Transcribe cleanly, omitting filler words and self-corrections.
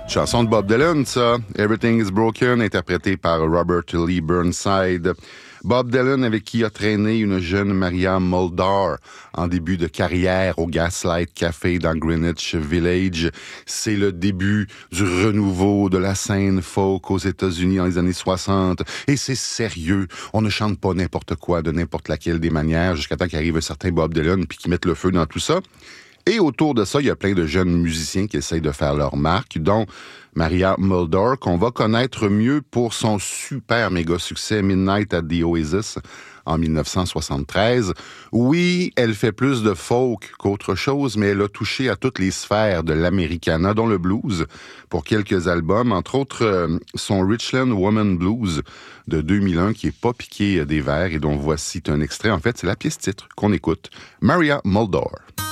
Chanson de Bob Dylan, ça. Everything is Broken, interprété par Robert Lee Burnside. Bob Dylan, avec qui a traîné une jeune Maria Muldaur en début de carrière au Gaslight Café dans Greenwich Village. C'est le début du renouveau de la scène folk aux États-Unis dans les années 60. Et c'est sérieux. On ne chante pas n'importe quoi de n'importe laquelle des manières jusqu'à temps qu'arrive un certain Bob Dylan puis qu'il mette le feu dans tout ça. Et autour de ça, il y a plein de jeunes musiciens qui essayent de faire leur marque, dont Maria Muldaur, qu'on va connaître mieux pour son super méga succès Midnight at the Oasis en 1973. Oui, elle fait plus de folk qu'autre chose, mais elle a touché à toutes les sphères de l'Americana, dont le blues, pour quelques albums, entre autres son Richland Woman Blues de 2001, qui est pas piqué des vers et dont voici un extrait. En fait, c'est la pièce titre qu'on écoute. Maria Muldaur.